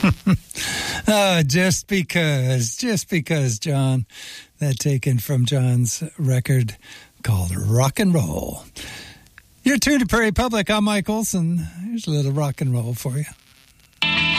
Oh, just because, John. That taken from John's record called Rock and Roll. You're tuned to Prairie Public. I'm Mike Olson. Here's a little rock and roll for you.